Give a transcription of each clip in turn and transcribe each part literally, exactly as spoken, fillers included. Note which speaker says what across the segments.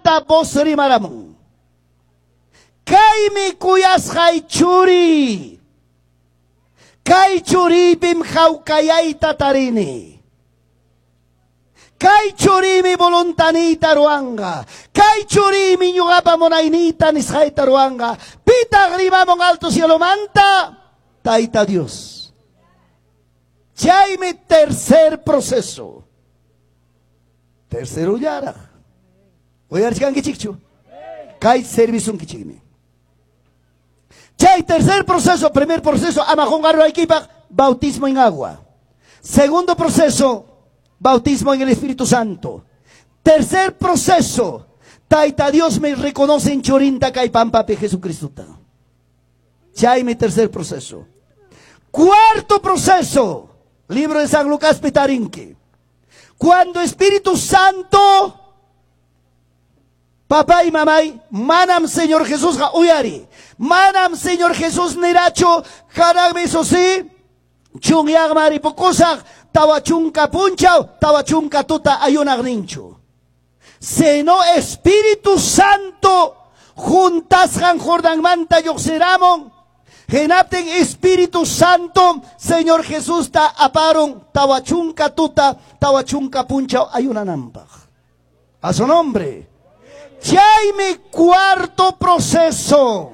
Speaker 1: Diosmanta vos rimaramun. Kaymi kuyasqay churi. Kay churipim hawkayayta tarini. Kay churimi voluntanita ruanga. Kay churimi ñuqapa munaynita nisqayta ruanga. Pitaq rimamon alto cielo manta. Tayta Dios. Chaymi tercer proceso. Tercero yara. Uyarchkanki chikchu. Kay servicium kichikmi. Chay tercer proceso, primer proceso, amajongarro equipa, bautismo en agua. Segundo proceso, bautismo en el Espíritu Santo. Tercer proceso, Taita Dios me reconoce en Chorinta Caipampa pe Jesucristo. Chay mi tercer proceso. Cuarto proceso, libro de San Lucas Pitarinque. Cuando Espíritu Santo, papá y mamá, manam Señor Jesús uyari, manam Señor Jesús niracho, jaragmeso sí, chungyag maripocosa, tawachunca punchao, tawachunca tuta ayunagnincho. Seno Espíritu Santo, juntas han Jordan manta yoxeramon, genapten Espíritu Santo, Señor Jesús ta aparon, tawachunca tuta, tawachunca punchao ayunanampaj. A su nombre. Jaime, cuarto proceso.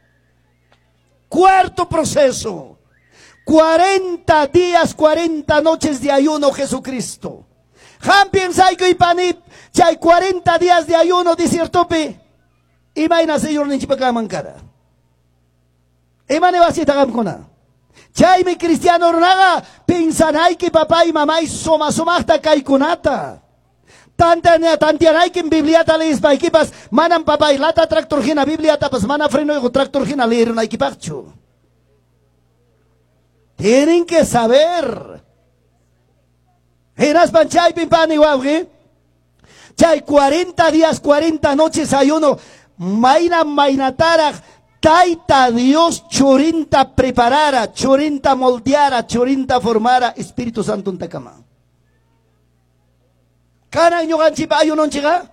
Speaker 1: Cuarto proceso. Cuarenta días, cuarenta noches de ayuno, Jesucristo. Jampien Saiko y Panip, chay cuarenta días de ayuno, desiertope. Imagina, Señor, ni chipacamankara. Imane vasita gamkona. Jaime cristiano naga, pensanay que papá y mamá y soma somasta kaikunata. Tanta tantianay que en bibliata lees pa equipas, manan papá y lata tractor gina bibliata, pues mana freno y tractor gina leer una equipacho. Tienen que saber. Enas panchay pimpani guauge. Chay cuarenta días, cuarenta noches ayuno. Maina mainatara. Taita Dios chorinta preparara, chorinta moldeara, chorinta formara, Espíritu Santo en Tacama. ¿Cana ñogan chipa ayunon chiga?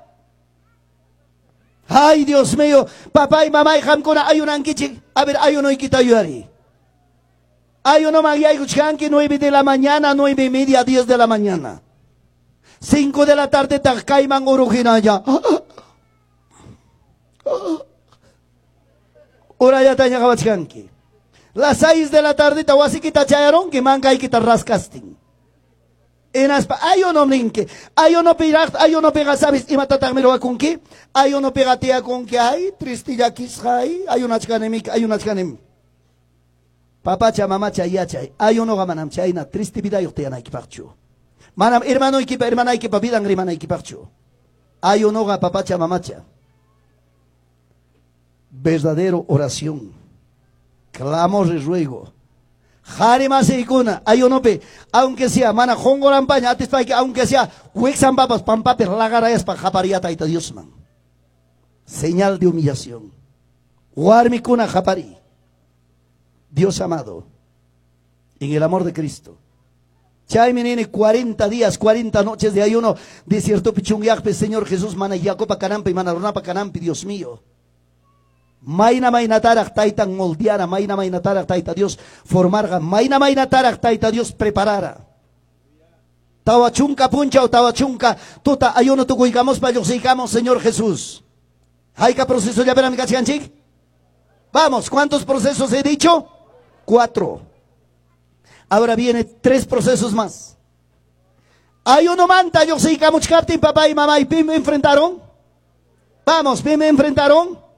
Speaker 1: Ay, Dios mío, papá y mamá y jamcona ayunan kichi. A ver, ayuno y quita yuri. Ayuno magia y kuchanki nueve de la mañana, nueve y media, diez de la mañana. Cinco de la tarde takaiman orujina ya. Ora ya tanya kawachkanki. Las seis de la tarde tawasi kita chayaron que manga y kita rascasting. En aspa ayuno ninke, ayuno pirat, ayuno pega sabes y matatamiro akunki, ayuno pegatea con que hay, tristilla kishay, ayuno chkanemik, ayuno chkanem. Papacha mamacha yachay, ayuno gamanam chayna, triste vida yo te ana equipacho. Manam hermano equipa, hermana equipa vida hermana equipacho. Ayuno ga papacha mamacha. Verdadero oración, clamor y ruego. Jarima se ikuna, ayunope, aunque sea mana jongorampaña, ates pa que aunque sea huexan papas pampape lagarayas pa japariata ita Dios man. Señal de humillación. Guarmi kuna japari. Dios amado, en el amor de Cristo. Chay menene cuarenta días, cuarenta noches de ayuno, desierto pichungyakpe, Señor Jesús, mana yacopa canampe, mana ronapa canampe, Dios mío. Maina maina tarak taitan moldeara, maina maina tarak taita Dios formarga, maina maina tarak taita Dios preparara. Tawachunka puncha o tawachunka, tuta ayuno tukuikamos pa yoxicamos, Señor Jesús. ¿Hayka proceso ya verán chic? Vamos, ¿cuántos procesos he dicho? Cuatro. Ahora viene tres procesos más. Ayuno manta, yoxicamos captain, papá y mamá y pim me enfrentaron. Vamos, pim me enfrentaron.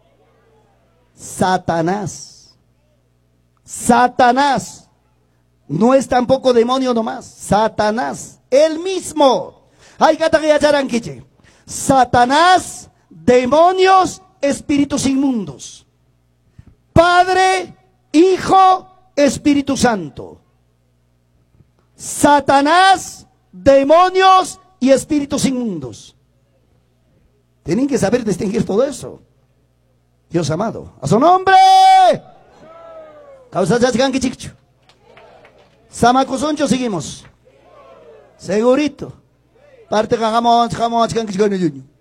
Speaker 1: Satanás. Satanás. No es tampoco demonio nomás. Satanás. El mismo. Hay que Satanás, demonios, espíritus inmundos. Padre, Hijo, Espíritu Santo. Satanás, demonios y espíritus inmundos. Tienen que saber distinguir todo eso. Dios amado, a su nombre. Causa chachganki chichu. Samacosoncho seguimos. Segurito. Parte que hagamos, hagamos,